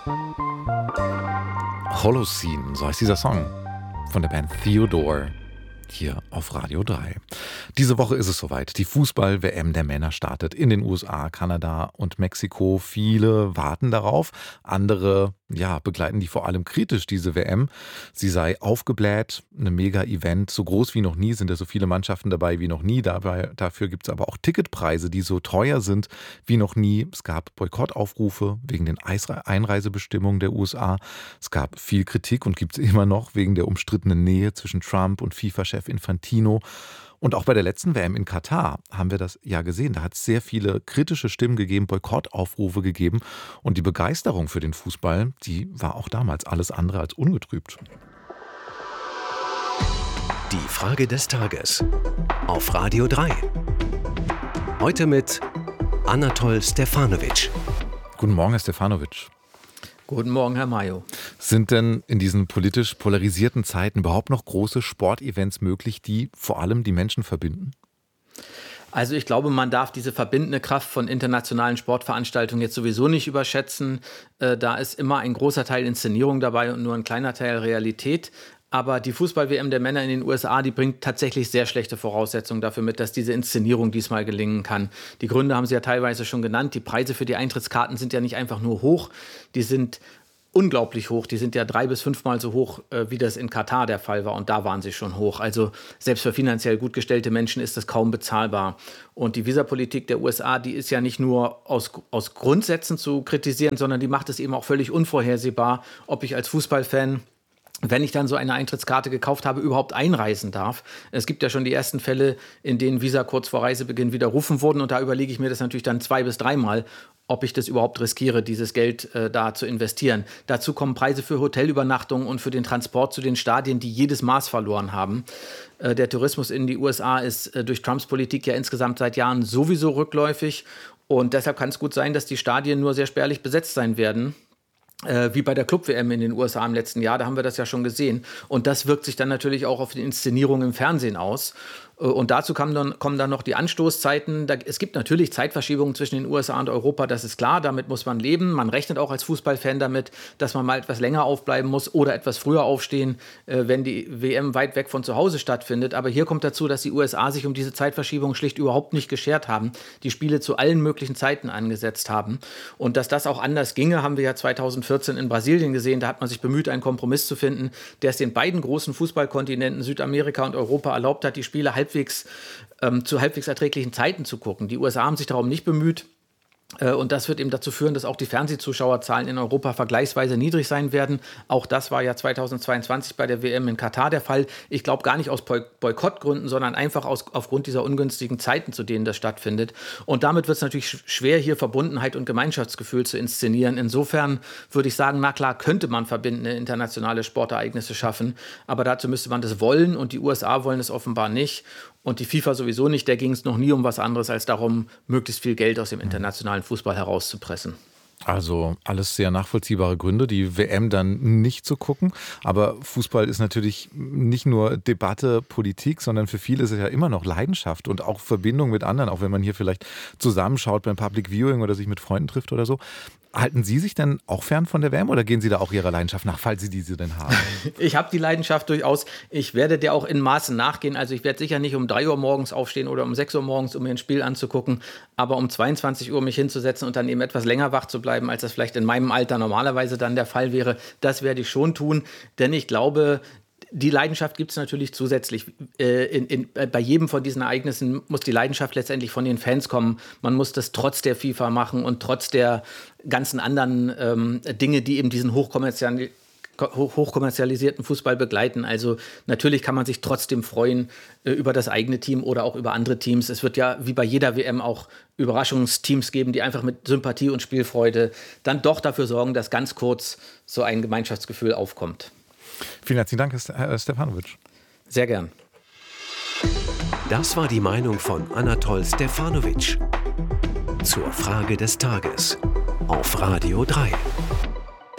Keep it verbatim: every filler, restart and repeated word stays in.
Holocene, so heißt dieser Song von der Band Theodore. Hier auf Radio drei. Diese Woche ist es soweit. Die Fußball-W M der Männer startet in den U S A, Kanada und Mexiko. Viele warten darauf. Andere ja, begleiten die vor allem kritisch, diese W M. Sie sei aufgebläht, ein Mega-Event, so groß wie noch nie, sind ja so viele Mannschaften dabei wie noch nie. Dabei, dafür gibt es aber auch Ticketpreise, die so teuer sind wie noch nie. Es gab Boykottaufrufe wegen den Einreisebestimmungen der U S A. Es gab viel Kritik und gibt es immer noch wegen der umstrittenen Nähe zwischen Trump und FIFA-Chef Infantino. Und auch bei der letzten W M in Katar haben wir das ja gesehen. Da hat es sehr viele kritische Stimmen gegeben, Boykottaufrufe gegeben. Und die Begeisterung für den Fußball, die war auch damals alles andere als ungetrübt. Die Frage des Tages auf Radio drei. Heute mit Anatol Stefanovic. Guten Morgen, Herr Stefanovic. Guten Morgen, Herr Mayo. Sind denn in diesen politisch polarisierten Zeiten überhaupt noch große Sportevents möglich, die vor allem die Menschen verbinden? Also ich glaube, man darf diese verbindende Kraft von internationalen Sportveranstaltungen jetzt sowieso nicht überschätzen. Äh, da ist immer ein großer Teil Inszenierung dabei und nur ein kleiner Teil Realität. Aber die Fußball-W M der Männer in den U S A, die bringt tatsächlich sehr schlechte Voraussetzungen dafür mit, dass diese Inszenierung diesmal gelingen kann. Die Gründe haben Sie ja teilweise schon genannt. Die Preise für die Eintrittskarten sind ja nicht einfach nur hoch, die sind unglaublich hoch. Die sind ja drei- bis fünfmal so hoch, äh, wie das in Katar der Fall war. Und da waren sie schon hoch. Also selbst für finanziell gut gestellte Menschen ist das kaum bezahlbar. Und die Visapolitik der U S A, die ist ja nicht nur aus, aus Grundsätzen zu kritisieren, sondern die macht es eben auch völlig unvorhersehbar, ob ich als Fußballfan, wenn ich dann so eine Eintrittskarte gekauft habe, überhaupt einreisen darf. Es gibt ja schon die ersten Fälle, in denen Visa kurz vor Reisebeginn widerrufen wurden. Und da überlege ich mir das natürlich dann zwei- bis dreimal, ob ich das überhaupt riskiere, dieses Geld äh, da zu investieren. Dazu kommen Preise für Hotelübernachtungen und für den Transport zu den Stadien, die jedes Maß verloren haben. Äh, der Tourismus in die U S A ist äh, durch Trumps Politik ja insgesamt seit Jahren sowieso rückläufig. Und deshalb kann es gut sein, dass die Stadien nur sehr spärlich besetzt sein werden. Äh, wie bei der Club-W M in den U S A im letzten Jahr, da haben wir das ja schon gesehen. Und das wirkt sich dann natürlich auch auf die Inszenierung im Fernsehen aus. Äh, und dazu kommen dann, kommen dann noch die Anstoßzeiten. Da, es gibt natürlich Zeitverschiebungen zwischen den U S A und Europa, das ist klar, damit muss man leben. Man rechnet auch als Fußballfan damit, dass man mal etwas länger aufbleiben muss oder etwas früher aufstehen, äh, wenn die W M weit weg von zu Hause stattfindet. Aber hier kommt dazu, dass die U S A sich um diese Zeitverschiebung schlicht überhaupt nicht geschert haben, die Spiele zu allen möglichen Zeiten angesetzt haben. Und dass das auch anders ginge, haben wir ja zweitausendvierzehn in Brasilien gesehen. Da hat man sich bemüht, einen Kompromiss zu finden, der es den beiden großen Fußballkontinenten Südamerika und Europa erlaubt hat, die Spiele halbwegs ähm, zu halbwegs erträglichen Zeiten zu gucken. Die U S A haben sich darum nicht bemüht. Und das wird eben dazu führen, dass auch die Fernsehzuschauerzahlen in Europa vergleichsweise niedrig sein werden. Auch das war ja zweitausendzweiundzwanzig bei der W M in Katar der Fall. Ich glaube gar nicht aus Boykottgründen, sondern einfach aus, aufgrund dieser ungünstigen Zeiten, zu denen das stattfindet. Und damit wird es natürlich schwer, hier Verbundenheit und Gemeinschaftsgefühl zu inszenieren. Insofern würde ich sagen, na klar, könnte man verbindende internationale Sportereignisse schaffen. Aber dazu müsste man das wollen und die U S A wollen es offenbar nicht. Und die FIFA sowieso nicht, da ging es noch nie um was anderes als darum, möglichst viel Geld aus dem internationalen Fußball herauszupressen. Also alles sehr nachvollziehbare Gründe, die W M dann nicht zu gucken. Aber Fußball ist natürlich nicht nur Debatte, Politik, sondern für viele ist es ja immer noch Leidenschaft und auch Verbindung mit anderen, auch wenn man hier vielleicht zusammenschaut beim Public Viewing oder sich mit Freunden trifft oder so. Halten Sie sich denn auch fern von der W M oder gehen Sie da auch Ihrer Leidenschaft nach, falls Sie diese denn haben? Ich habe die Leidenschaft durchaus. Ich werde der auch in Maßen nachgehen. Also ich werde sicher nicht um drei Uhr morgens aufstehen oder um sechs Uhr morgens, um mir ein Spiel anzugucken. Aber um zweiundzwanzig Uhr mich hinzusetzen und dann eben etwas länger wach zu bleiben, als das vielleicht in meinem Alter normalerweise dann der Fall wäre, das werde ich schon tun. Denn ich glaube, die Leidenschaft gibt es natürlich zusätzlich. Äh, in, in, bei jedem von diesen Ereignissen muss die Leidenschaft letztendlich von den Fans kommen. Man muss das trotz der FIFA machen und trotz der ganzen anderen ähm, Dinge, die eben diesen hochkommerziellen hochkommerzialisierten Fußball begleiten. Also natürlich kann man sich trotzdem freuen äh, über das eigene Team oder auch über andere Teams. Es wird ja wie bei jeder W M auch Überraschungsteams geben, die einfach mit Sympathie und Spielfreude dann doch dafür sorgen, dass ganz kurz so ein Gemeinschaftsgefühl aufkommt. Vielen herzlichen Dank, Herr Stefanovic. Sehr gern. Das war die Meinung von Anatol Stefanovic zur Frage des Tages auf Radio drei.